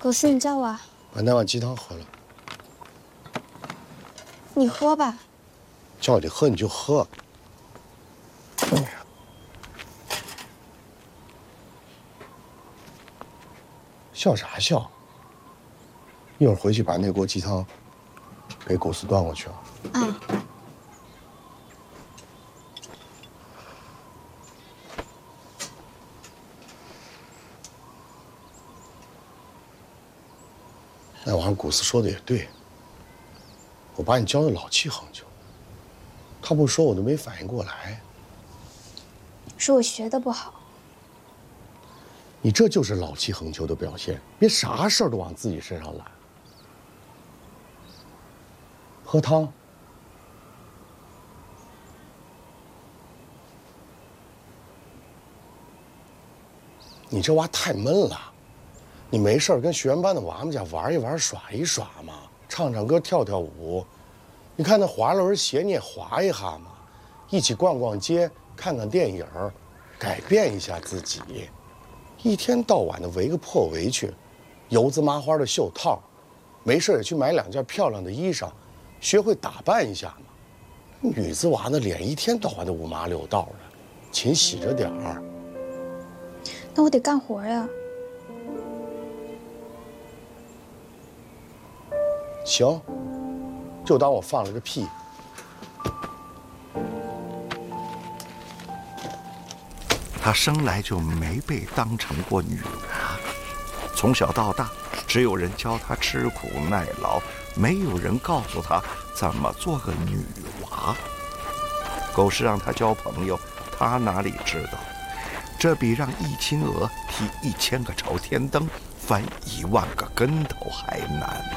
狗丝，你叫我？ 把那碗鸡汤喝了。 你喝吧。 叫你喝你就喝。哎呀，笑啥笑？一会儿回去把那锅鸡汤给狗丝端过去啊。 啊。 那晚上古斯说的也对，我把你教的老气横秋，他不说我都没反应过来。 是我学的不好。 你这就是老气横秋的表现，别啥事儿都往自己身上揽。喝汤。你这娃太闷了。你没事跟学员班的娃们家玩一玩、耍一耍嘛，唱唱歌、跳跳舞。你看那滑轮鞋你也滑一下嘛，一起逛逛街、看看电影，改变一下自己。一天到晚的围个破围裙，油渍麻花的袖套，没事也去买2件漂亮的衣裳，学会打扮一下嘛。女子娃的脸一天到晚的五麻六道的，勤洗着点儿。 那我得干活呀。 行，就当我放了个屁。 她生来就没被当成过女娃，从小到大，只有人教她吃苦耐劳，没有人告诉她怎么做个女娃。狗是让她交朋友，她哪里知道，这比让一青娥踢1000个朝天灯，翻1万个跟头还难。